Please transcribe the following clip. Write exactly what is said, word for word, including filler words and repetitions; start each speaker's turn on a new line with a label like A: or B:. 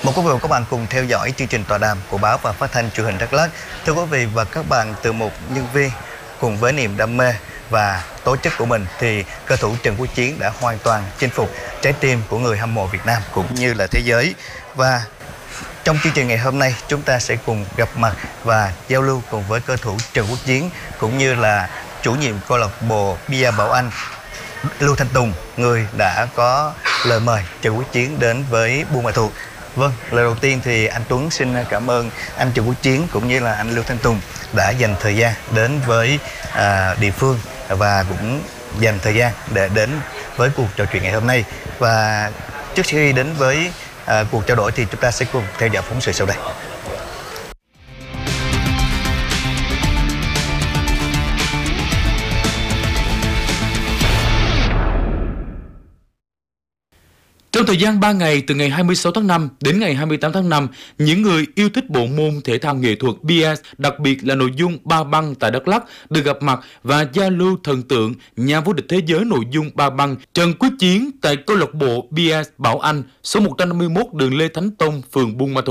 A: Mời quý vị và các bạn cùng theo dõi chương trình tọa đàm của báo và phát thanh truyền hình Đắk Lắk. Thưa quý vị và các bạn, từ một nhân viên cùng với niềm đam mê và tố chất của mình thì cầu thủ Trần Quốc Chiến đã hoàn toàn chinh phục trái tim của người hâm mộ Việt Nam cũng như là thế giới. Và trong chương trình ngày hôm nay, chúng ta sẽ cùng gặp mặt và giao lưu cùng với cầu thủ Trần Quốc Chiến cũng như là chủ nhiệm câu lạc bộ Bia Bảo Anh Lưu Thanh Tùng, người đã có lời mời Trần Quốc Chiến đến với Buôn Ma Thuột. Vâng, lời đầu tiên thì anh Tuấn xin cảm ơn anh Trần Quốc Chiến cũng như là anh Lưu Thanh Tùng đã dành thời gian đến với à, địa phương và cũng dành thời gian để đến với cuộc trò chuyện ngày hôm nay. Và trước khi đến với à, cuộc trao đổi thì chúng ta sẽ cùng theo dõi phóng sự sau đây.
B: Trong thời gian ba ngày từ ngày hai mươi sáu tháng năm đến ngày hai mươi tám tháng năm, những người yêu thích bộ môn thể thao nghệ thuật bia, đặc biệt là nội dung ba băng tại Đắk Lắk được gặp mặt và giao lưu thần tượng nhà vô địch thế giới nội dung ba băng Trần Quốc Chiến tại câu lạc bộ bia Bảo Anh số một trăm năm mươi mốt đường Lê Thánh Tông, phường Buôn Ma Thuột.